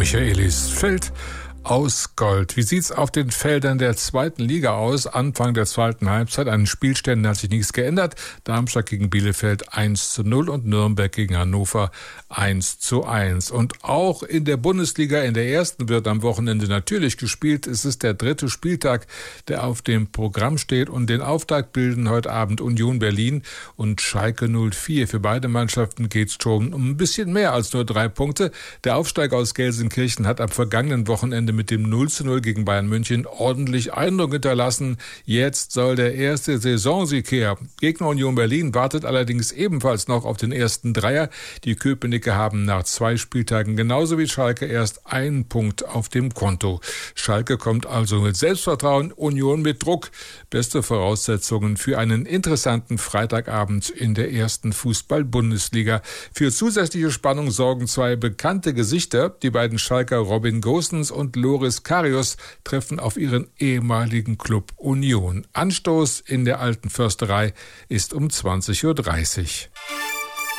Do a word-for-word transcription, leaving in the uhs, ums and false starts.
Michaelis Feld aus Gold. Wie sieht's auf den Feldern der zweiten Liga aus? Anfang der zweiten Halbzeit. An den Spielständen hat sich nichts geändert. Darmstadt gegen Bielefeld eins zu null und Nürnberg gegen Hannover eins zu eins. Und auch in der Bundesliga, in der ersten, wird am Wochenende natürlich gespielt. Es ist der dritte Spieltag, der auf dem Programm steht. Und den Auftakt bilden heute Abend Union Berlin und Schalke null vier. Für beide Mannschaften geht's schon um ein bisschen mehr als nur drei Punkte. Der Aufsteiger aus Gelsenkirchen hat am vergangenen Wochenende mit dem null zu null gegen Bayern München ordentlich Eindruck hinterlassen. Jetzt soll der erste Saisonsieg her. Gegner Union Berlin wartet allerdings ebenfalls noch auf den ersten Dreier. Die Köpenicker haben nach zwei Spieltagen genauso wie Schalke erst einen Punkt auf dem Konto. Schalke kommt also mit Selbstvertrauen, Union mit Druck. Beste Voraussetzungen für einen interessanten Freitagabend in der ersten Fußball-Bundesliga. Für zusätzliche Spannung sorgen zwei bekannte Gesichter. Die beiden Schalker Robin Gosens und Loris Karius treffen auf ihren ehemaligen Club Union. Anstoß in der Alten Försterei ist um zwanzig Uhr dreißig.